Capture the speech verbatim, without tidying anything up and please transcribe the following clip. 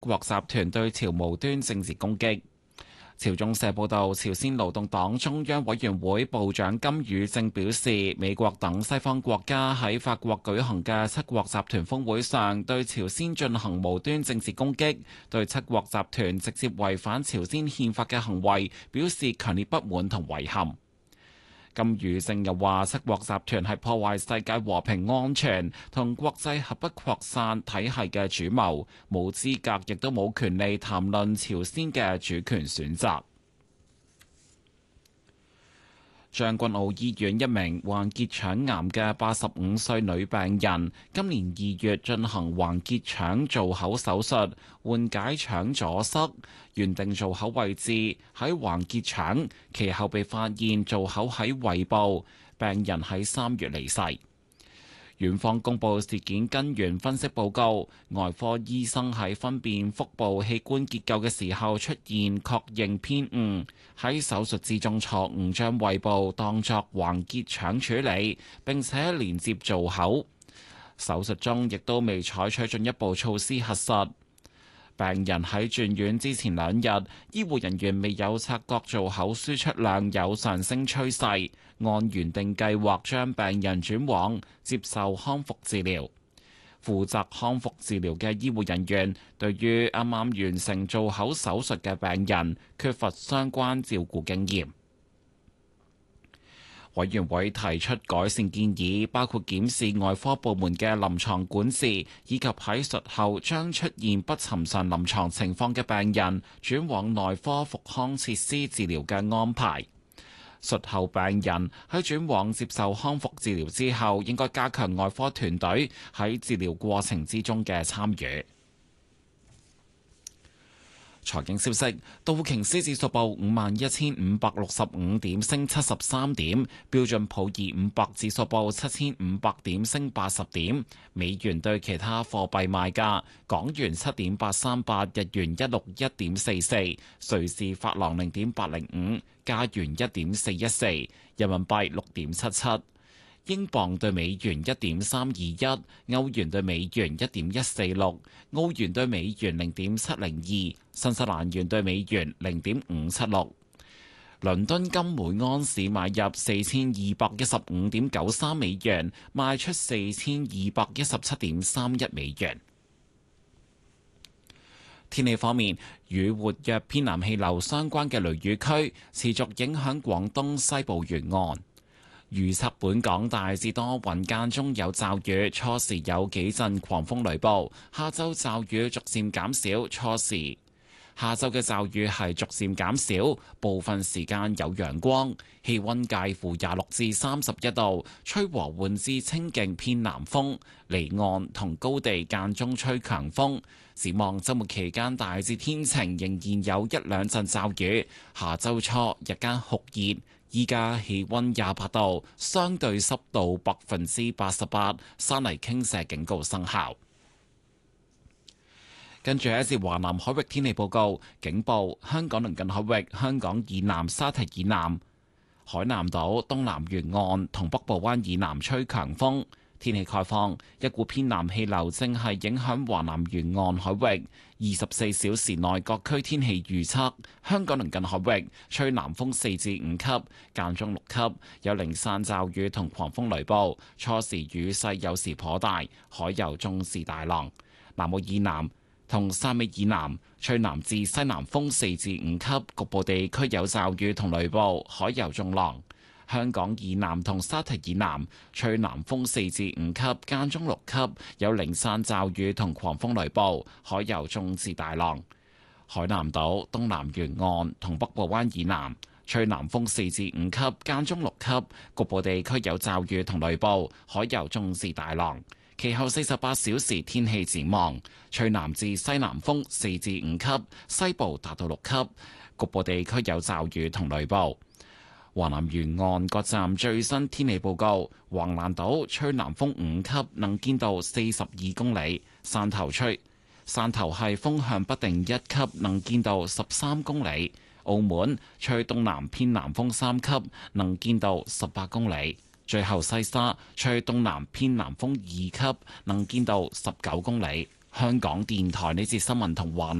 國集團對朝無端政治攻擊。朝中社報道，朝鮮勞動黨中央委員會部長金宇正表示，美國等西方國家喺法國舉行嘅七國集團峰會上，對朝鮮進行無端政治攻擊，對七國集團直接違反朝鮮憲法嘅行為表示強烈不滿同遺憾。金宇正又話，七國集團係破壞世界和平安全同國際核不擴散體系嘅主謀，冇資格亦都冇權利談論朝鮮嘅主權選擇。將軍澳醫院一名患結腸癌嘅八十五歲女病人，今年二月進行橫結腸造口手術，緩解腸阻塞，原定造口位置喺橫結腸，其後被發現造口喺胃部，病人喺三月離世。院方公布事件根源分析報告，外科醫生喺分辨腹部器官結構嘅時候出現確認偏誤，喺手術之中錯誤將胃部當作橫結腸處理，並且連接造口。手術中亦都未採取進一步措施核實。病人喺轉院之前兩日，醫護人員未有察覺造口輸出量有上升趨勢，按原定計劃將病人轉往接受康復治療。負責康復治療嘅醫護人員對於啱啱完成造口手術嘅病人缺乏相關照顧經驗。委員會提出改善建議，包括檢視外科部門嘅臨床管治，以及喺術後將出現不尋常臨床情況嘅病人轉往內科復康設施治療嘅安排。術後病人喺轉往接受康復治療之後，應該加強外科團隊喺治療過程之中嘅參與。財經消息，道瓊斯指數報五萬一千五百六十五點，升七十三點；標準普爾五百指數報七千五百點，升八十點。美元對其他貨幣賣價：港元七點八三八，日元一六一點四四，瑞士法郎零點八零五，加元一點四一四，人民幣六點七七。英鎊對美元一點三二一，歐元對美元一點一四六，澳元對美元零點七零二，新西蘭元對美元零點五七六。倫敦金每安士買入四千二百一十五點九三美元，賣出四千二百一十七點三一美元。天氣方面，與活躍偏南氣流相關嘅雷雨區持續影響廣東西部沿岸。預測本港大致多雲，間中有驟雨，初時有幾陣狂風雷暴。下晝驟雨逐漸減少，初時下晝嘅驟雨係逐漸減少，部分時間有陽光，氣溫介乎廿六至三十一度，吹和緩至清勁偏南風，離岸同高地間中吹強風。展望週末期間大致天晴，仍然有一兩陣驟雨。下週初日間酷熱。依家氣溫廿八度，相對濕度百分之八十八，山泥傾瀉警告生效。跟住係一節華南海域天氣報告，警報：香港鄰近海域、香港以南沙堤以南、海南島東南沿岸同北部灣以南吹強風。天氣概況，一股偏南氣流正係影響華南沿岸海域。二十四小時內各區天氣預測：香港鄰近海域吹南風四至五級，間中六級，有零散驟雨同狂風雷暴。初時雨勢有時頗大，海有中至大浪。南澳以南同汕尾以南吹南至西南風四至五級，局部地區有驟雨同雷暴，海有中浪。香港以南同沙堤以南吹南風四至五級，間中六級，有零散驟雨同狂風雷暴，海有中至大浪。海南島東南沿岸同北部灣以南吹南風四至五級，間中六級，局部地區有驟雨同雷暴，海有中至大浪。其後四十八小時天氣展望，吹南至西南風四至五級，西部達到六級，局部地區有驟雨同雷暴。華南沿岸各站最新天氣報告：橫瀾島吹南風五級，能見度四十二公里；汕頭吹汕頭係風向不定一級，能見度十三公里；澳門吹東南偏南風三級，能見度十八公里；最後西沙吹東南偏南風二級，能見度十九公里。 香港電台呢節新聞同環